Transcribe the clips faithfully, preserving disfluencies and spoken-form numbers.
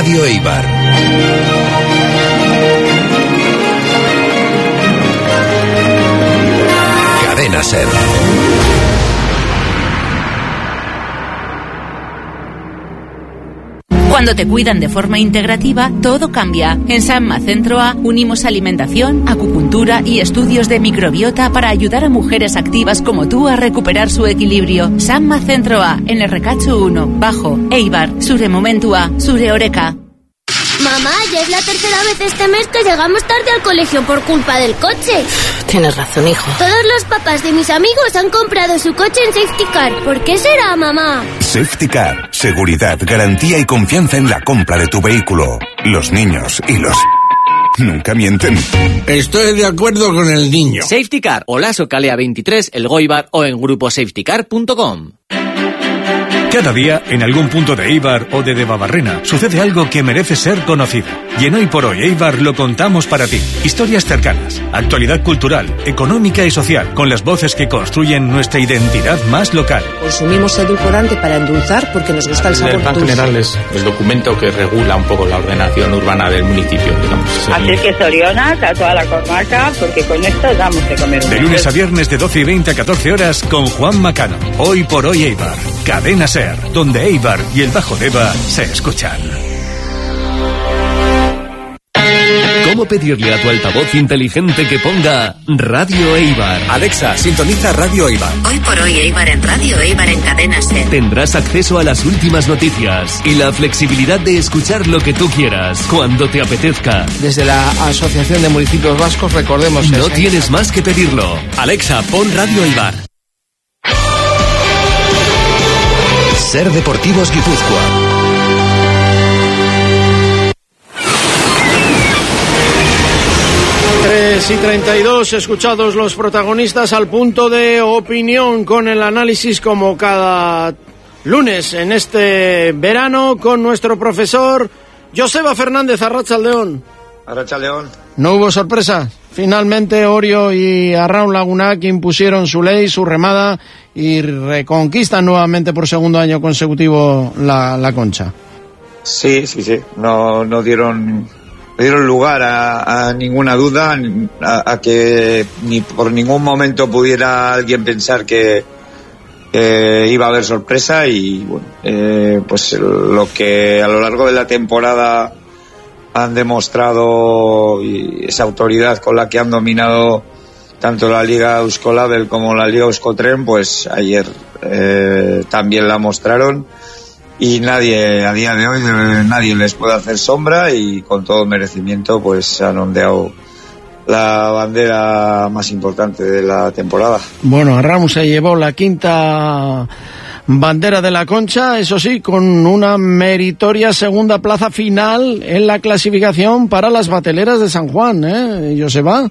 Radio Eibar. Cadena SER. Cuando te cuidan de forma integrativa, todo cambia. En Sanma Centro A unimos alimentación, acupuntura y estudios de microbiota para ayudar a mujeres activas como tú a recuperar su equilibrio. Sanma Centro A, en el Recacho uno, Bajo, Eibar, Sure Momentua, Sure Oreca. Mamá, ya es la tercera vez este mes que llegamos tarde al colegio por culpa del coche. Tienes razón, hijo. Todos los papás de mis amigos han comprado su coche en Safety Car. ¿Por qué será, mamá? Safety Car. Seguridad, garantía y confianza en la compra de tu vehículo. Los niños y los... nunca mienten. Estoy de acuerdo con el niño. Safety Car, Olaso Calea veintitrés, El Goibar o en grupo safety car punto com. Cada día, en algún punto de Eibar o de Debabarrena, sucede algo que merece ser conocido. Y en Hoy por Hoy Eibar lo contamos para ti. Historias cercanas, actualidad cultural, económica y social, con las voces que construyen nuestra identidad más local. Consumimos edulcorante para endulzar porque nos gusta el sabor El plan dulce. general es el documento que regula un poco la ordenación urbana del municipio, digamos. Así es que Sorionas, a toda la comarca, porque con esto damos de comer. De lunes a viernes de doce y veinte a catorce horas con Juan Macano. Hoy por Hoy Eibar. Cadena SER, donde Eibar y el Bajo Deba se escuchan. ¿Cómo pedirle a tu altavoz inteligente que ponga Radio Eibar? Alexa, sintoniza Radio Eibar. Hoy por Hoy Eibar en Radio Eibar en Cadena SER. Tendrás acceso a las últimas noticias y la flexibilidad de escuchar lo que tú quieras, cuando te apetezca. Desde la Asociación de Municipios Vascos, recordemos... No tienes más que pedirlo. Alexa, pon Radio Eibar. SER Deportivos Guipúzcoa. tres y treinta y dos, escuchados los protagonistas, al punto de opinión con el análisis como cada lunes en este verano con nuestro profesor Joseba Fernández. Arratsaldeon. Arratsaldeon. No hubo sorpresas. Finalmente Orio y Arraun Lagunac impusieron su ley, su remada y reconquistan nuevamente por segundo año consecutivo la, la Concha. Sí, sí, sí. No, no dieron... No dieron lugar a, a ninguna duda, a, a que ni por ningún momento pudiera alguien pensar que eh, iba a haber sorpresa y bueno, eh, pues lo que a lo largo de la temporada han demostrado y esa autoridad con la que han dominado tanto la Liga Euskolabel como la Liga Euskotren, pues ayer eh, también la mostraron. Y nadie, a día de hoy, nadie les puede hacer sombra y con todo merecimiento pues han ondeado la bandera más importante de la temporada. Bueno, Arraun se llevó la quinta bandera de la Concha, eso sí, con una meritoria segunda plaza final en la clasificación para las bateleras de San Juan, ¿eh, Joseba?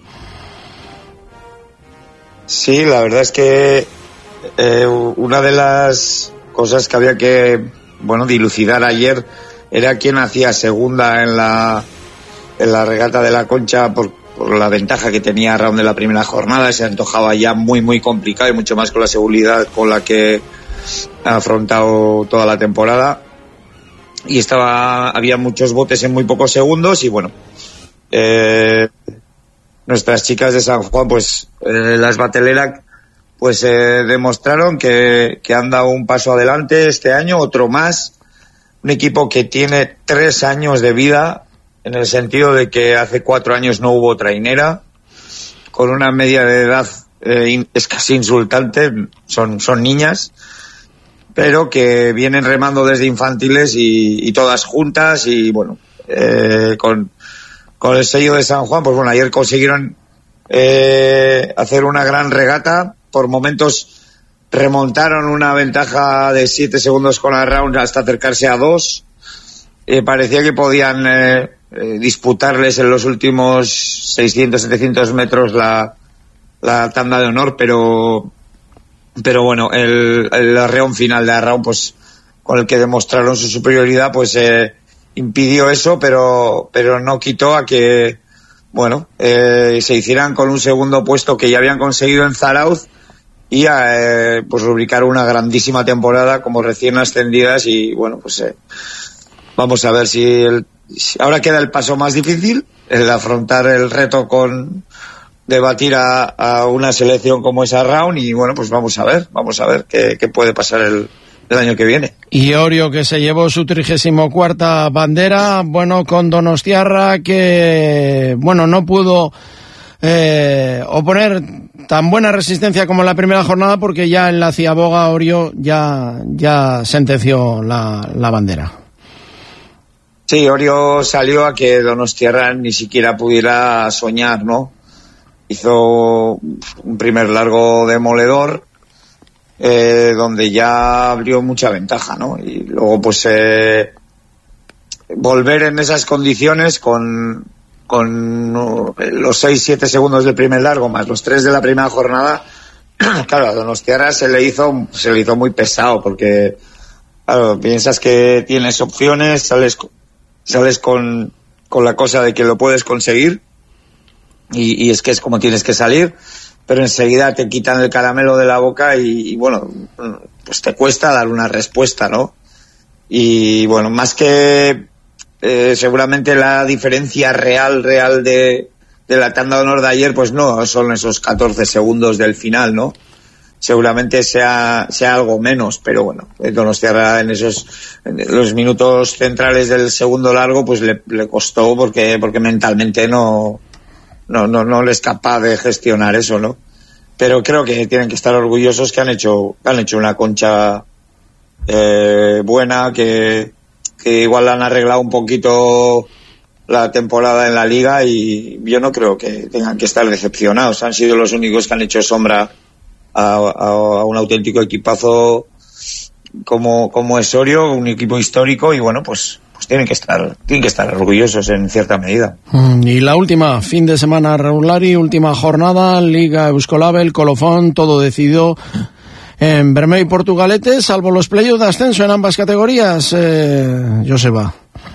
Sí, la verdad es que eh, una de las cosas que había que bueno, dilucidar ayer era quién hacía segunda en la en la regata de la Concha por, por la ventaja que tenía Arraun de la primera jornada. Se antojaba ya muy muy complicado y mucho más con la seguridad con la que ha afrontado toda la temporada y estaba había muchos botes en muy pocos segundos y bueno, eh, nuestras chicas de San Juan, pues eh, las bateleras pues eh, demostraron que, que han dado un paso adelante este año, otro más, un equipo que tiene tres años de vida, en el sentido de que hace cuatro años no hubo trainera, con una media de edad eh, in, es casi insultante, son, son niñas, pero que vienen remando desde infantiles y, y todas juntas y bueno, eh, con, con el sello de San Juan, pues bueno, ayer consiguieron eh, hacer una gran regata. Por momentos remontaron una ventaja de siete segundos con Arraun hasta acercarse a dos. Eh, parecía que podían eh, eh, disputarles en los últimos seiscientos, setecientos metros la, la tanda de honor, pero pero bueno, el, el arreón final de Arraun, pues con el que demostraron su superioridad, pues eh, impidió eso, pero pero no quitó a que bueno eh, se hicieran con un segundo puesto que ya habían conseguido en Zarauz y a eh, pues rubricar una grandísima temporada como recién ascendidas y bueno pues eh, vamos a ver si, el, si ahora queda el paso más difícil, el afrontar el reto con de batir a, a una selección como esa Round, y bueno, pues vamos a ver, vamos a ver qué, qué puede pasar el, el año que viene. Y Orio, que se llevó su trigésimo cuarta bandera, bueno, con Donostiarra, que bueno, no pudo eh, oponer tan buena resistencia como en la primera jornada, porque ya en la Ciaboga Orio ya, ya sentenció la, la bandera. Sí, Orio salió a que Donostiarra ni siquiera pudiera soñar, ¿no? Hizo un primer largo demoledor, eh, donde ya abrió mucha ventaja, ¿no? Y luego, pues, eh, volver en esas condiciones con, con los seis siete segundos del primer largo más los tres de la primera jornada, claro, a Donostiarra se le hizo, se le hizo muy pesado, porque, claro, piensas que tienes opciones, sales, sales con, con la cosa de que lo puedes conseguir, y, y es que es como tienes que salir, pero enseguida te quitan el caramelo de la boca y, y bueno, pues te cuesta dar una respuesta, ¿no? Y bueno, más que eh, seguramente la diferencia real, real de, de la tanda de honor de ayer, pues no, son esos catorce segundos del final, ¿no? Seguramente sea, sea algo menos, pero bueno, Donostiarra en esos, en los minutos centrales del segundo largo, pues le, le costó porque, porque mentalmente no, no, no, no le es capaz de gestionar eso, ¿no? Pero creo que tienen que estar orgullosos que han hecho, han hecho una concha eh, buena, que, que igual han arreglado un poquito la temporada en la liga, y yo no creo que tengan que estar decepcionados. Han sido los únicos que han hecho sombra a, a, a un auténtico equipazo como, como es Orio, un equipo histórico, y bueno, pues pues tienen que estar tienen que estar orgullosos en cierta medida. Y la última, fin de semana regular y última jornada, Liga Euskolabel, Colofón, todo decidido en Bermeo y Portugalete, salvo los playoffs de ascenso en ambas categorías, eh, Joseba.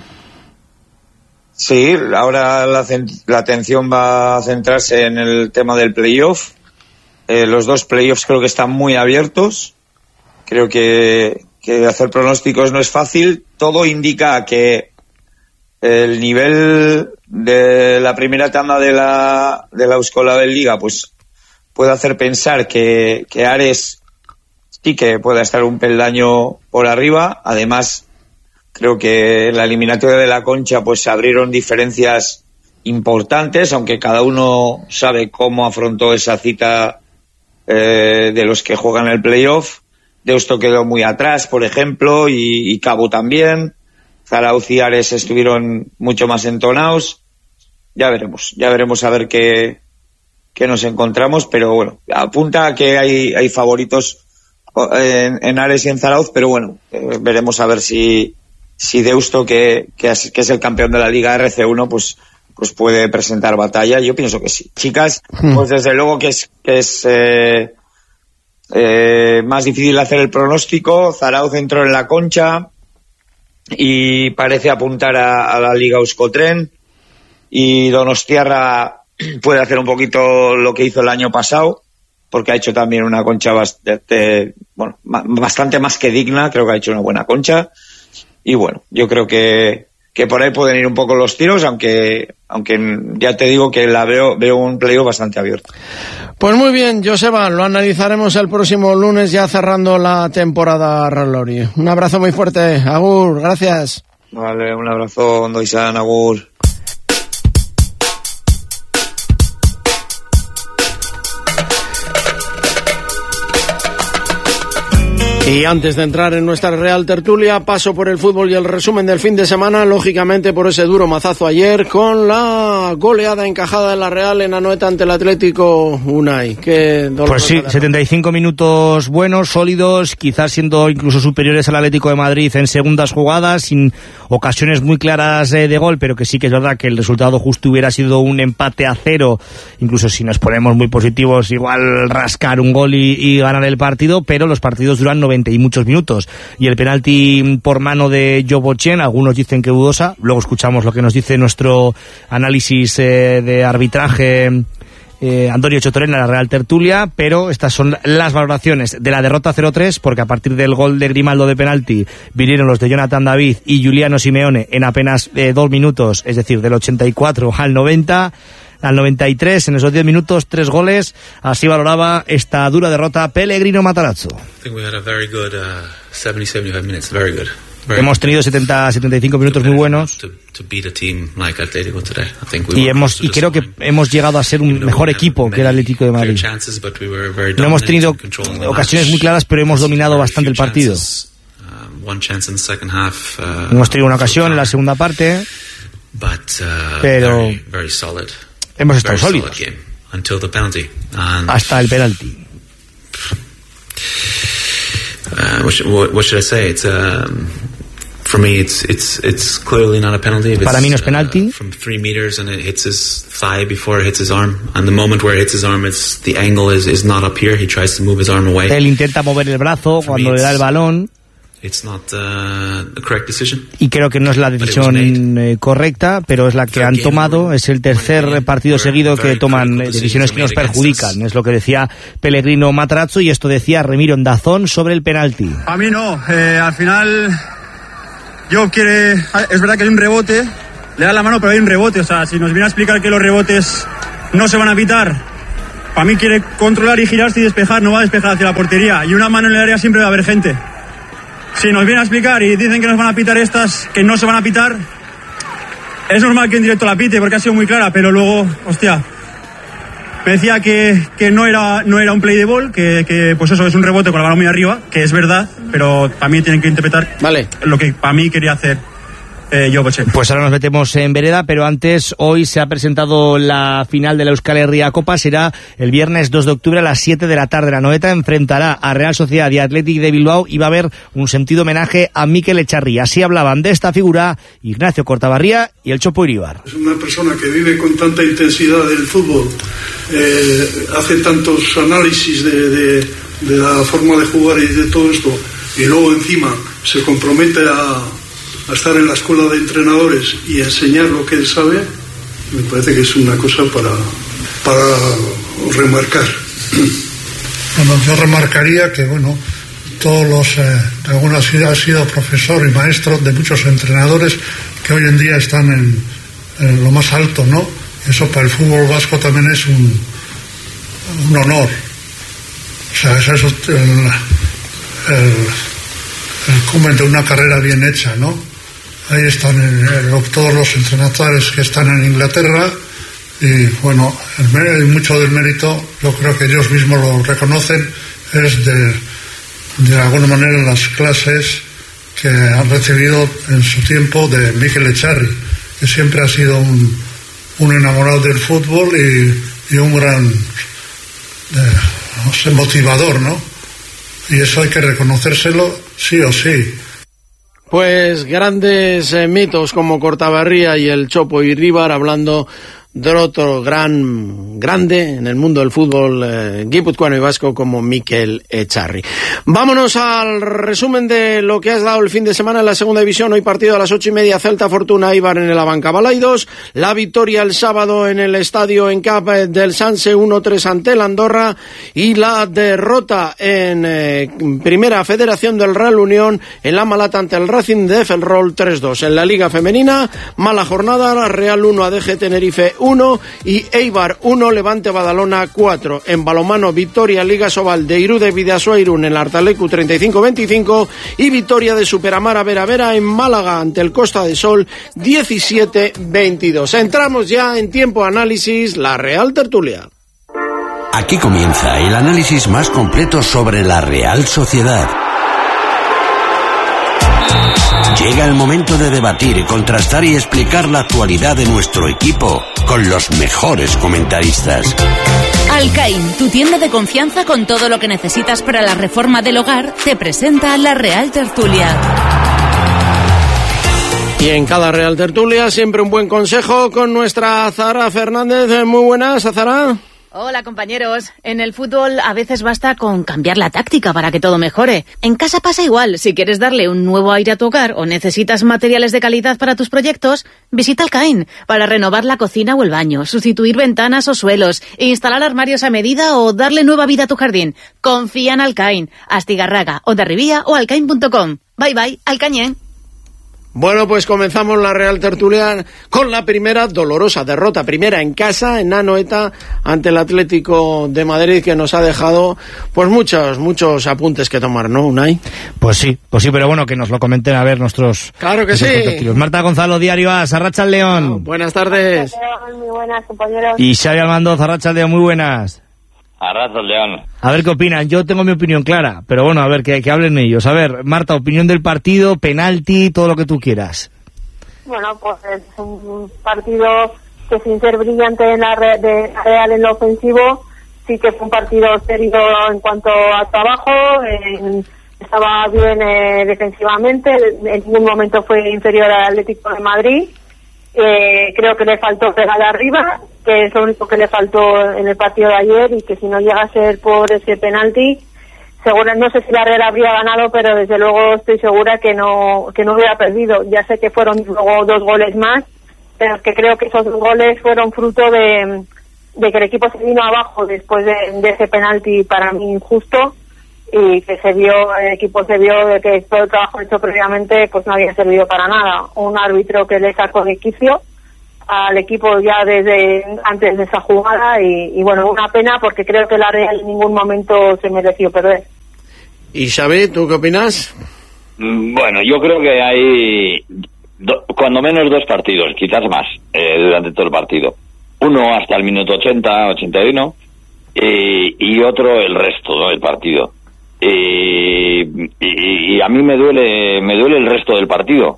Sí, ahora la, la atención va a centrarse en el tema del playoff. Eh, los dos playoffs creo que están muy abiertos. Creo que que hacer pronósticos no es fácil. Todo indica que el nivel de la primera tanda de la de la Euskolabel Liga pues puede hacer pensar que, que Ares sí que pueda estar un peldaño por arriba. Además, creo que en la eliminatoria de la Concha pues se abrieron diferencias importantes, aunque cada uno sabe cómo afrontó esa cita eh, de los que juegan el playoff. Deusto quedó muy atrás, por ejemplo, y, y Cabo también. Zarauz y Ares estuvieron mucho más entonados. Ya veremos, ya veremos a ver qué, qué nos encontramos, pero bueno, apunta a que hay, hay favoritos en, en Ares y en Zarauz, pero bueno, eh, veremos a ver si, si Deusto, que, que, es, que es el campeón de la Liga R C uno, pues, pues puede presentar batalla. Yo pienso que sí. Chicas, pues desde luego que es, que es, eh, Eh, más difícil hacer el pronóstico. Zarauz entró en la Concha y parece apuntar a, a la Liga Euskotren, y Donostiarra puede hacer un poquito lo que hizo el año pasado, porque ha hecho también una concha bastante, bueno, bastante más que digna. Creo que ha hecho una buena concha, y bueno, yo creo que, que por ahí pueden ir un poco los tiros, aunque aunque ya te digo que la veo veo un playoff bastante abierto. Pues muy bien, Joseba, lo analizaremos el próximo lunes, ya cerrando la temporada Ralori. Un abrazo muy fuerte, agur, gracias. Vale, un abrazo, Ondoizan, agur. Y antes de entrar en nuestra Real Tertulia, paso por el fútbol y el resumen del fin de semana, lógicamente por ese duro mazazo ayer con la goleada encajada de la Real en Anoeta ante el Atlético Unai. Qué dolor. Pues sí, setenta y cinco minutos buenos, sólidos, quizás siendo incluso superiores al Atlético de Madrid en segundas jugadas, sin ocasiones muy claras de, de gol, pero que sí que es verdad que el resultado justo hubiera sido un empate a cero, incluso si nos ponemos muy positivos, igual rascar un gol y, y ganar el partido, pero los partidos duran noventa y muchos minutos, y el penalti por mano de Jobochen, algunos dicen que dudosa, luego escuchamos lo que nos dice nuestro análisis eh, de arbitraje eh, Antonio Chotorena, la Real Tertulia, pero estas son las valoraciones de la derrota cero tres, porque a partir del gol de Grimaldo de penalti vinieron los de Jonathan David y Giuliano Simeone en apenas eh, dos minutos, es decir, del ochenta y cuatro al noventa. Al noventa y tres, en esos diez minutos, tres goles. Así valoraba esta dura derrota Pellegrino Matarazzo. Hemos tenido setenta, setenta y cinco minutos muy buenos y hemos y creo que hemos llegado a ser un mejor equipo que el Atlético de Madrid. No hemos tenido ocasiones muy claras, pero hemos dominado bastante el partido. Hemos tenido una ocasión en la segunda parte, pero hemos estado sólidos hasta el penalti. Uh, what, what should I say? It's um, for me. It's it's it's clearly not a penalty. Para mí no es penalti. Uh, from three meters and it hits his thigh before it hits his arm. And the moment where it hits his arm, it's the angle is is not up here. He tries to move his arm away. Él intenta mover el brazo for cuando le da el balón. It's not uh, the correct decision. Y creo que no es la decisión eh, correcta, pero es la que han tomado. Es el tercer partido seguido que toman decisiones que nos perjudican. Es lo que decía Pellegrino Matarazzo, y esto decía Remiro en Dazón sobre el penalti. A mí no. Eh, al final, yo quiere. Es verdad que hay un rebote. Le da la mano, pero hay un rebote. O sea, si nos viene a explicar que los rebotes no se van a pitar, para mí quiere controlar y girarse y despejar. No va a despejar hacia la portería. Y una mano en el área siempre va a haber gente. Si nos viene a explicar y dicen que nos van a pitar estas, que no se van a pitar, es normal que en directo la pite porque ha sido muy clara, pero luego, hostia, me decía que, que no era no era un play de ball, que, que pues eso es un rebote con la mano muy arriba, que es verdad, pero también tienen que interpretar vale. lo que para mí quería hacer. Eh, yo, pues, pues ahora nos metemos en vereda, pero antes, hoy se ha presentado la final de la Euskal Herria Copa. Será el viernes dos de octubre a las siete de la tarde. La Noeta enfrentará a Real Sociedad y Athletic de Bilbao y va a haber un sentido homenaje a Mikel Echarri. Así hablaban de esta figura Ignacio Cortabarría y el Chopo Iribar. Es una persona que vive con tanta intensidad del fútbol, eh, hace tantos análisis de, de, de la forma de jugar y de todo esto, y luego encima se compromete a a estar en la escuela de entrenadores y enseñar lo que él sabe. Me parece que es una cosa para, para remarcar. Bueno, yo remarcaría que, bueno, todos los, eh, algunos ha sido profesor y maestro de muchos entrenadores que hoy en día están en, en lo más alto, ¿no? Eso para el fútbol vasco también es un, un honor. O sea, eso es el, el, el cumen de una carrera bien hecha, ¿no? Ahí están el, el, todos los entrenadores que están en Inglaterra y, bueno, el, mucho del mérito, yo creo que ellos mismos lo reconocen, es de, de alguna manera las clases que han recibido en su tiempo de Mikel Echarri, que siempre ha sido un, un enamorado del fútbol y, y un gran eh, no sé, motivador, ¿no? Y eso hay que reconocérselo sí o sí. Pues grandes eh, mitos como Cortabarría y el Chopo Iribar hablando de otro gran grande en el mundo del fútbol eh, guipuzcoano y vasco como Mikel Echarri. Vámonos al resumen de lo que has dado el fin de semana en la segunda división. Hoy partido a las ocho y media, Celta Fortuna Eibar en el Abanca Balaidos. La victoria el sábado en el estadio en Cap del Sanse uno tres ante el Andorra, y la derrota en eh, Primera Federación del Real Unión en la Malata ante el Racing de Ferrol tres dos. En la Liga Femenina, mala jornada, Real uno, A D G Tenerife uno y Eibar uno, Levante Badalona cuatro. En balonmano, victoria Liga Sobal de Irún de Bidasoa Irún en el Artalecu treinta y cinco veinticinco y victoria de Superamara Vera Vera en Málaga ante el Costa de Sol diecisiete veintidós. Entramos ya en tiempo análisis, la Real Tertulia. Aquí comienza el análisis más completo sobre la Real Sociedad. Llega el momento de debatir, contrastar y explicar la actualidad de nuestro equipo con los mejores comentaristas. Alcaín, tu tienda de confianza con todo lo que necesitas para la reforma del hogar, te presenta la Real Tertulia. Y en cada Real Tertulia siempre un buen consejo con nuestra Zahara Fernández. Muy buenas, Zahara. Hola compañeros, en el fútbol a veces basta con cambiar la táctica para que todo mejore. En casa pasa igual, si quieres darle un nuevo aire a tu hogar o necesitas materiales de calidad para tus proyectos, visita Alcain para renovar la cocina o el baño, sustituir ventanas o suelos, instalar armarios a medida o darle nueva vida a tu jardín. Confía en Alcain, Astigarraga, Hondarribía o alcain punto com. Bye bye, Alcañén. Bueno, pues comenzamos la Real Tertulia con la primera dolorosa derrota, primera en casa, en Anoeta, ante el Atlético de Madrid, que nos ha dejado pues muchos, muchos apuntes que tomar, ¿no, Unai? Pues sí, pues sí, pero bueno, que nos lo comenten a ver nuestros... Claro que sí. Marta Gonzalo, Diario A, Arracha el León. No, buenas tardes. Muy buenas, compañeros. Y Xavi Almandoz, Arracha el León, muy buenas. Arracha el León. A ver qué opinan. Yo tengo mi opinión clara, pero bueno, a ver, que, que hablen ellos. A ver, Marta, opinión del partido, penalti, todo lo que tú quieras. Bueno, pues es un partido que sin ser brillante en la re, de Real en lo ofensivo, sí que fue un partido serio en cuanto a trabajo, eh, estaba bien eh, defensivamente, en ningún momento fue inferior al Atlético de Madrid. Eh, creo que le faltó pegar arriba, que es lo único que le faltó en el partido de ayer, y que si no llega a ser por ese penalti, seguro, no sé si la Real habría ganado, pero desde luego estoy segura que no que no hubiera perdido. Ya sé que fueron luego dos goles más, pero que creo que esos dos goles fueron fruto de, de que el equipo se vino abajo después de, de ese penalti para mí injusto, y que se vio, el equipo se vio de que todo el trabajo hecho previamente pues no había servido para nada. Un árbitro que le sacó de quicio al equipo ya desde antes de esa jugada, y, y bueno, una pena porque creo que la Real en ningún momento se mereció perder. ¿Y Xavi, tú qué opinas? Bueno, yo creo que hay do, cuando menos dos partidos, quizás más, eh, durante todo el partido. Uno hasta el minuto ochenta, ochenta y uno, eh, y otro el resto, ¿no?, del partido. Eh, y, y a mí me duele me duele el resto del partido,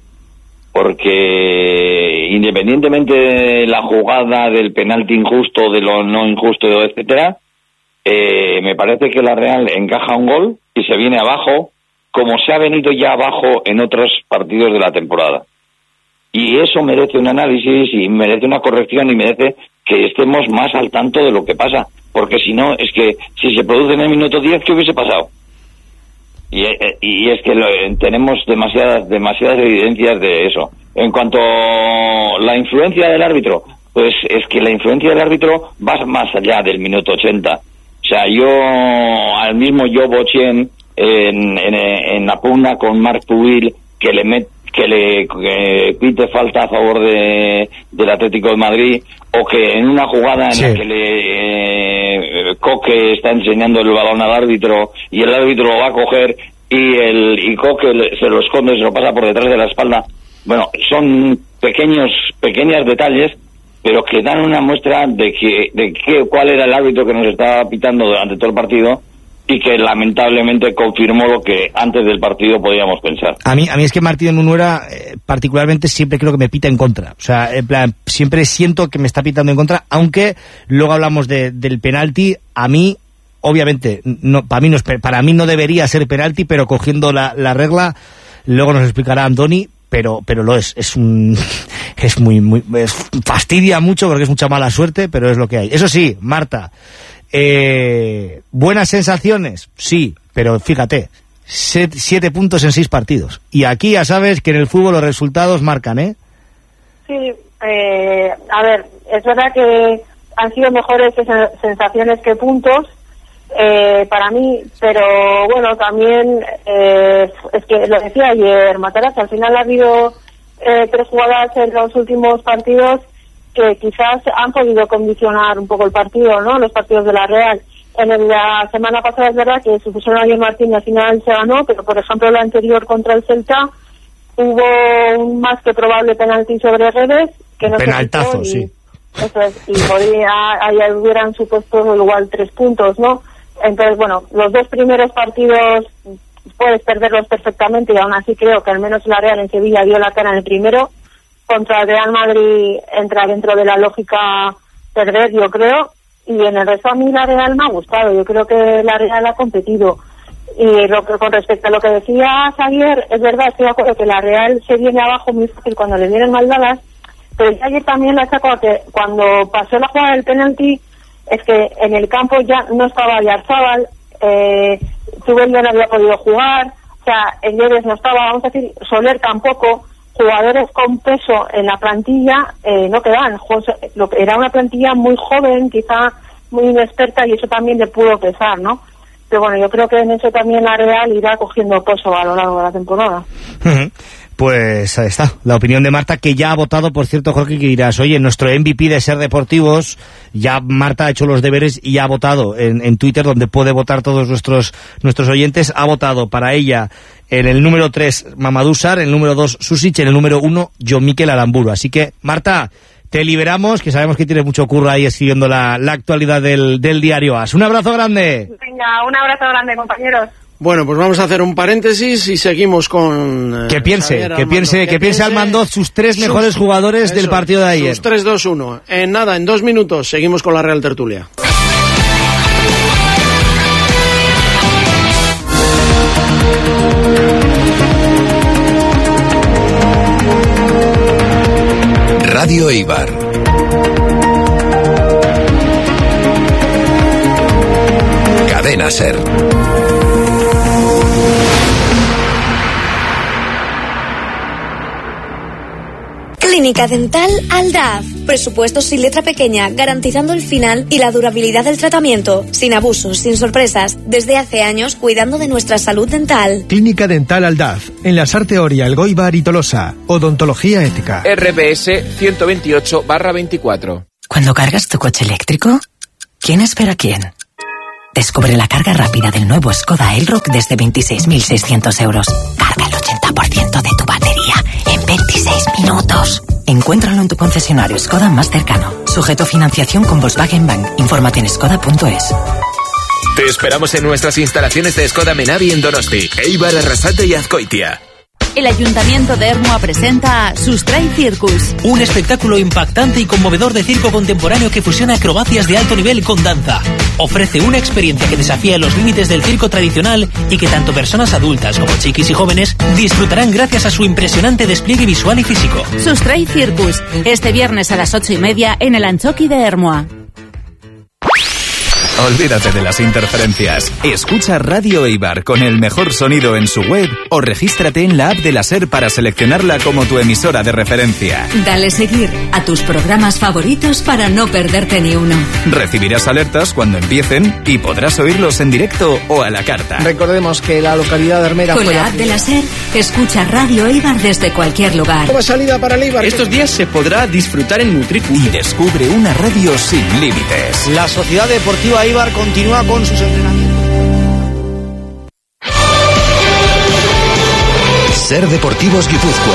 porque independientemente de la jugada, del penalti injusto, de lo no injusto, etcétera, eh, me parece que la Real encaja un gol y se viene abajo, como se ha venido ya abajo en otros partidos de la temporada. Y eso merece un análisis y merece una corrección y merece que estemos más al tanto de lo que pasa, porque si no, es que si se produce en el minuto diez, ¿qué hubiese pasado? Y, y es que lo, tenemos demasiadas demasiadas evidencias de eso. En cuanto a la influencia del árbitro, pues es que la influencia del árbitro va más allá del minuto ochenta. O sea, yo, al mismo yo Bochen, en, en, en la pugna con Marc Pubil, que le met, que le que pite falta a favor de del Atlético de Madrid, o que en una jugada en sí. la que le eh, Coque está enseñando el balón al árbitro y el árbitro lo va a coger y el y Coque le, se lo esconde, se lo pasa por detrás de la espalda. Bueno, son pequeños pequeños detalles, pero que dan una muestra de que de que cuál era el árbitro que nos estaba pitando durante todo el partido, y que lamentablemente confirmó lo que antes del partido podíamos pensar. A mí, a mí es que Martín de Munuera, eh, particularmente, siempre creo que me pita en contra. O sea, en plan, siempre siento que me está pitando en contra, aunque luego hablamos de, del penalti. A mí, obviamente, no, para mí no es, para mí no debería ser penalti, pero cogiendo la, la regla, luego nos explicará Andoni, pero pero lo es, es un es muy muy es, fastidia mucho porque es mucha mala suerte, pero es lo que hay. Eso sí, Marta, eh, buenas sensaciones, sí, pero fíjate, set, siete puntos en seis partidos, y aquí ya sabes que en el fútbol los resultados marcan, ¿eh? Sí, eh, a ver, es verdad que han sido mejores sensaciones que puntos, Eh, para mí, pero bueno, también eh, es que lo decía ayer Matarazzi, al final ha habido eh, tres jugadas en los últimos partidos que quizás han podido condicionar un poco el partido, ¿no?, los partidos de la Real. En el, la semana pasada es verdad que se pusieron a Diego Martín y al final se ganó, pero por ejemplo la anterior contra el Celta hubo un más que probable penalti sobre Redes que no penaltazo, se sí. Eso es, y podría, ahí hubieran supuesto igual tres puntos, ¿no? Entonces, bueno, los dos primeros partidos puedes perderlos perfectamente, y aún así creo que al menos la Real en Sevilla dio la cara en el primero. Contra el Real Madrid entra dentro de la lógica perder, yo creo, y en el resto a mí la Real me ha gustado. Yo creo que la Real ha competido. Y lo que, con respecto a lo que decía Xavier, es verdad, estoy de acuerdo que la Real se viene abajo muy fácil cuando le vienen mal dadas, pero ayer también la sacó a que cuando pasó la jugada del penalti, es que en el campo ya no estaba Yarzábal, eh, Zubel no había podido jugar, o sea, el Lleves no estaba, vamos a decir, Soler tampoco, jugadores con peso en la plantilla eh, no quedan. Era una plantilla muy joven, quizá muy inexperta, y eso también le pudo pesar, ¿no? Pero bueno, yo creo que en eso también la Real irá cogiendo peso a lo largo de la temporada. Uh-huh. Pues ahí está, la opinión de Marta, que ya ha votado, por cierto, Jorge, que dirás, oye, nuestro M V P de Ser Deportivos, ya Marta ha hecho los deberes y ha votado en, en Twitter, donde puede votar todos nuestros nuestros oyentes, ha votado para ella en el número tres Mamadou Sarr, en el número dos Susic, en el número uno Jon Mikel Aramburu. Así que, Marta, te liberamos, que sabemos que tienes mucho curro ahí siguiendo la, la actualidad del, del diario A S. Un abrazo grande. Venga, un abrazo grande, compañeros. Bueno, pues vamos a hacer un paréntesis y seguimos con... Eh, que piense, Xavier que piense, que, que piense Almandoz sus tres sus, mejores jugadores eso, del partido de ayer. Sus tres, dos, uno. En nada, en dos minutos, seguimos con la Real Tertulia. Radio Eibar. Cadena Ser. Clínica Dental Aldaz. Presupuestos sin letra pequeña, garantizando el final y la durabilidad del tratamiento. Sin abusos, sin sorpresas. Desde hace años, cuidando de nuestra salud dental. Clínica Dental Aldaz. En la Sarteoria, El Goibar y Tolosa. Odontología ética. R B S ciento veintiocho barra veinticuatro. Cuando cargas tu coche eléctrico, ¿quién espera a quién? Descubre la carga rápida del nuevo Skoda Elroq desde veintiséis mil seiscientos euros. Carga el ochenta por ciento de tu batería en veintiséis minutos. Encuéntralo en tu concesionario Skoda más cercano. Sujeto a financiación con Volkswagen Bank. Infórmate en skoda punto es. Te esperamos en nuestras instalaciones de Skoda Menavi en Donosti, Eibar, Arrasate y Azkoitia. El Ayuntamiento de Ermua presenta Sustray Circus. Un espectáculo impactante y conmovedor de circo contemporáneo que fusiona acrobacias de alto nivel con danza. Ofrece una experiencia que desafía los límites del circo tradicional y que tanto personas adultas como chiquis y jóvenes disfrutarán gracias a su impresionante despliegue visual y físico. Sustray Circus, este viernes a las ocho y media en el Anchoqui de Ermua. Olvídate de las interferencias. Escucha Radio Eibar con el mejor sonido en su web o regístrate en la app de la SER para seleccionarla como tu emisora de referencia. Dale seguir a tus programas favoritos para no perderte ni uno. Recibirás alertas cuando empiecen y podrás oírlos en directo o a la carta. Recordemos que la localidad de Armera... Con la app de la SER, escucha Radio Eibar desde cualquier lugar. Nueva salida para el Eibar. Estos días se podrá disfrutar en Nutricu. Y descubre una radio sin límites. La Sociedad Deportiva Eibar continúa con sus entrenamientos. Ser Deportivos Guipúzcoa.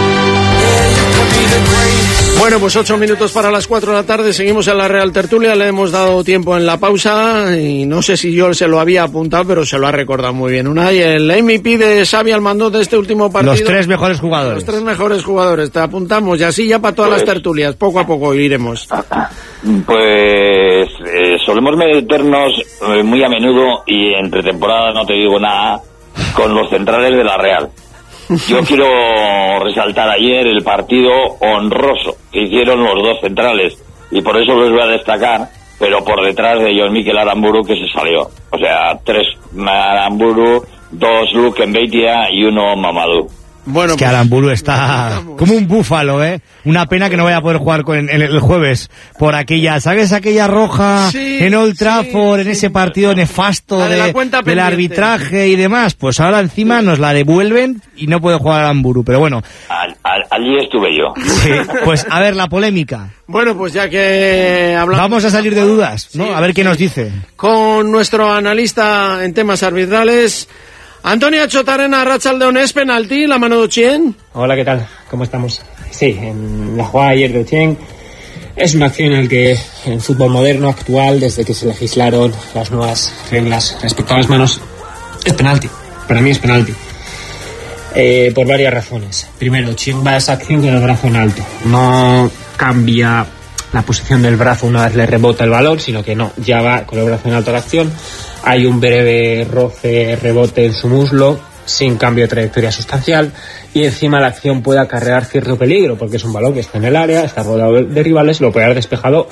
Bueno, pues ocho minutos para las cuatro de la tarde, seguimos en la Real Tertulia, le hemos dado tiempo en la pausa y no sé si yo se lo había apuntado, pero se lo ha recordado muy bien. Una y el M V P de Xavi Almandoz de este último partido. Los tres mejores jugadores. Los tres mejores jugadores, te apuntamos y así ya para todas pues, las tertulias, poco a poco iremos. Pues eh, solemos meternos eh, muy a menudo y entre temporada no te digo nada con los centrales de la Real. Yo quiero resaltar ayer el partido honroso que hicieron los dos centrales y por eso los voy a destacar, pero por detrás de Jon Mikel Aramburu que se salió. O sea, tres Aramburu, dos Luke Mbeitia y uno Mamadou. Bueno, es que pues, Aramburu está como un búfalo, ¿eh? Una pena que no vaya a poder jugar con, en, en el jueves por aquella, ¿sabes? Aquella roja sí, en Old Trafford, sí, en ese partido nefasto de, de del arbitraje y demás. Pues ahora encima sí. nos la devuelven y no puede jugar Aramburu, pero bueno. Al, al, allí estuve yo. Sí, pues a ver, la polémica. Bueno, pues ya que hablamos... Vamos a salir de dudas, ¿no? Sí, a ver qué sí. nos dice. Con nuestro analista en temas arbitrales... Antonio Chotarena, Arratsaldeon, ¿es penalti la mano de Ochieng? Hola, ¿qué tal? ¿Cómo estamos? Sí, en la jugada ayer de Ochieng es una acción en la que en fútbol moderno, actual, desde que se legislaron las nuevas reglas respecto a las manos, es penalti. Para mí es penalti. Eh, por varias razones. Primero, Ochieng va a esa acción con el brazo en alto. No cambia la posición del brazo una vez le rebota el balón, sino que no, ya va con el brazo en alto a la acción. Hay un breve roce, rebote en su muslo, sin cambio de trayectoria sustancial, y encima la acción puede acarrear cierto peligro, porque es un balón que está en el área, está rodeado de rivales, lo puede haber despejado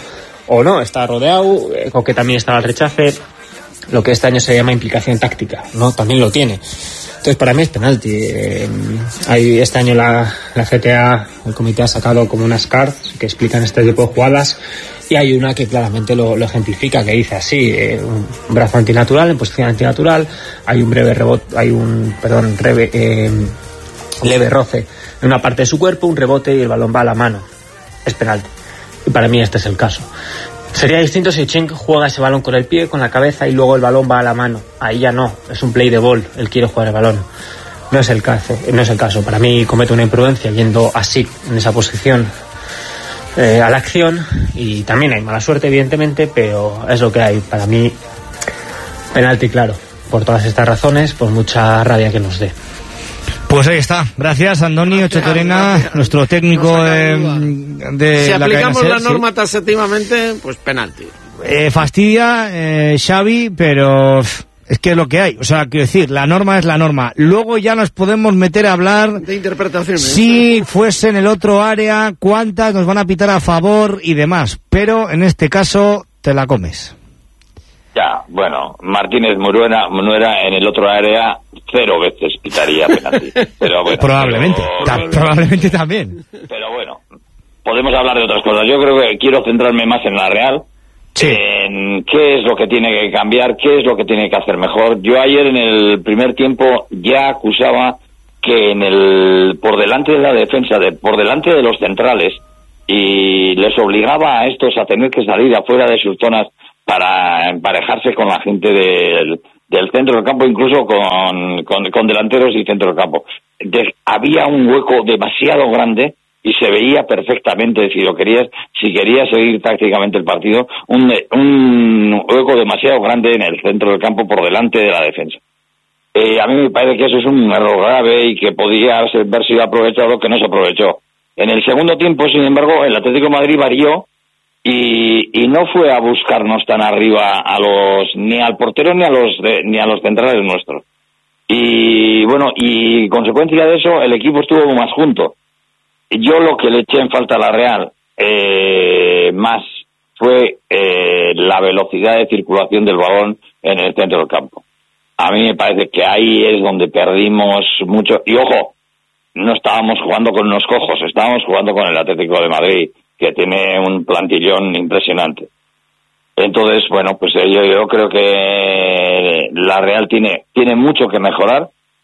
o no, está rodeado, eh, o que también estaba el rechace, lo que este año se llama implicación táctica, ¿no? También lo tiene. Entonces, para mí es penalti. Eh, hay, este año la, la C T A, el comité ha sacado como unas cards que explican este tipo de jugadas, y hay una que claramente lo, lo ejemplifica, que dice así, eh, un brazo antinatural, en posición antinatural, hay un breve rebote, hay un, perdón, rebe, eh, leve roce en una parte de su cuerpo, un rebote y el balón va a la mano. Es penalti. Y para mí este es el caso. Sería distinto si Cheng juega ese balón con el pie, con la cabeza, y luego el balón va a la mano. Ahí ya no, es un play de ball, él quiere jugar el balón. No es el caso, no es el caso. Para mí comete una imprudencia yendo así, en esa posición, eh, a la acción, y también hay mala suerte, evidentemente, pero es lo que hay. Para mí, penalti claro, por todas estas razones, por mucha rabia que nos dé. Pues ahí está. Gracias, Andoni Ochotorena, nuestro técnico eh, de si la aplicamos cadena la SER, norma sí. taxativamente, pues penalti. Eh, fastidia, eh, Xavi, pero es que es lo que hay. O sea, quiero decir, la norma es la norma. Luego ya nos podemos meter a hablar de interpretaciones. Si fuese en el otro área, cuántas nos van a pitar a favor y demás. Pero en este caso, te la comes. Ya, bueno, Martínez Muruera, Munuera en el otro área cero veces pitaría penalti. Pero bueno, probablemente, pero, ta- probablemente también. Pero bueno, podemos hablar de otras cosas. Yo creo que quiero centrarme más en la Real, sí. En qué es lo que tiene que cambiar, qué es lo que tiene que hacer mejor. Yo ayer en el primer tiempo ya acusaba que en el por delante de la defensa, de por delante de los centrales, y les obligaba a estos a tener que salir afuera de sus zonas para emparejarse con la gente del, del centro del campo, incluso con, con, con delanteros y centro del campo. De, había un hueco demasiado grande y se veía perfectamente, si lo querías, si querías seguir tácticamente el partido, un, un hueco demasiado grande en el centro del campo por delante de la defensa. Eh, a mí me parece que eso es un error grave y que podía haber sido aprovechado, que no se aprovechó. En el segundo tiempo, sin embargo, el Atlético de Madrid varió y, y no fue a buscarnos tan arriba a los ni al portero ni a los de, ni a los centrales nuestros. Y bueno, y consecuencia de eso, el equipo estuvo más junto. Yo lo que le eché en falta a la Real eh, más fue eh, la velocidad de circulación del balón en el centro del campo. A mí me parece que ahí es donde perdimos mucho. Y ojo, no estábamos jugando con unos cojos, estábamos jugando con el Atlético de Madrid, que tiene un plantillón impresionante. Entonces, bueno, pues yo, yo creo que la Real tiene, tiene mucho que mejorar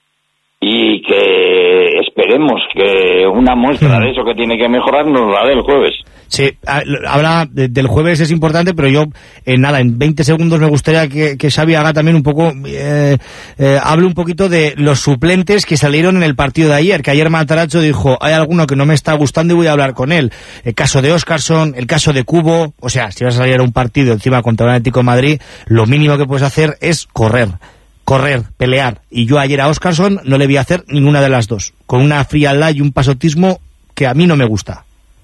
y que esperemos que una muestra de eso que tiene que mejorar nos la dé el jueves. Sí, habla de, del jueves, es importante, pero yo, eh, nada, en veinte segundos me gustaría que, que Xavi haga también un poco, eh, eh, hable un poquito de los suplentes que salieron en el partido de ayer, que ayer Matarazzo dijo, hay alguno que no me está gustando y voy a hablar con él. El caso de Óscarson, el caso de Cubo, o sea, si vas a salir a un partido encima contra el Atlético de Madrid, lo mínimo que puedes hacer es correr. correr, pelear, y yo ayer a Óscarson no le vi hacer ninguna de las dos, con una frialdad y un pasotismo que a mí no me gusta.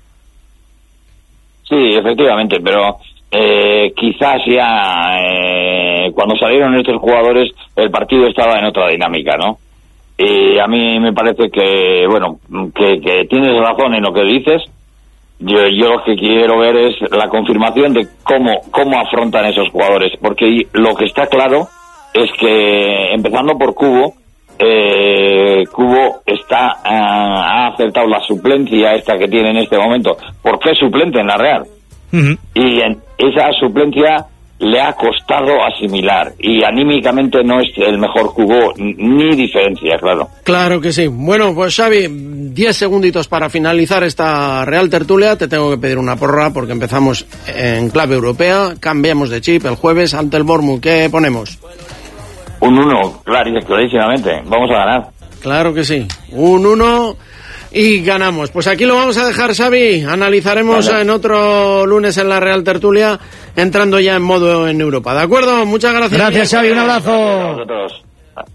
Sí, efectivamente, pero eh, quizás ya eh, cuando salieron estos jugadores el partido estaba en otra dinámica, ¿no? Y a mí me parece que, bueno, que, que tienes razón en lo que dices. Yo, yo lo que quiero ver es la confirmación de cómo, cómo afrontan esos jugadores, porque lo que está claro es que, empezando por Cubo, eh, Cubo está uh, ha aceptado la suplencia esta que tiene en este momento, porque es suplente en la Real. Uh-huh. Y en esa suplencia le ha costado asimilar, y anímicamente no es el mejor Cubo, ni diferencia, claro. Claro que sí. Bueno, pues Xavi, diez segunditos para finalizar esta Real Tertulia. Te tengo que pedir una porra porque empezamos en clave europea, cambiamos de chip el jueves ante el Bournemouth. ¿Qué ponemos? Un uno, clarísimamente. Vamos a ganar. Claro que sí. Un uno y ganamos. Pues aquí lo vamos a dejar, Xavi. Analizaremos vale. en otro lunes en la Real Tertulia, entrando ya en modo en Europa. ¿De acuerdo? Muchas gracias. Gracias, Xavi. Un abrazo. A vosotros.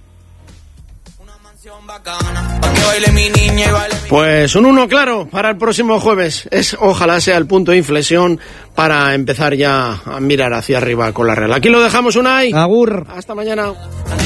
Pues un uno claro para el próximo jueves. Es, ojalá sea el punto de inflexión para empezar ya a mirar hacia arriba con la Real. Aquí lo dejamos, Unai. Agur. Hasta mañana.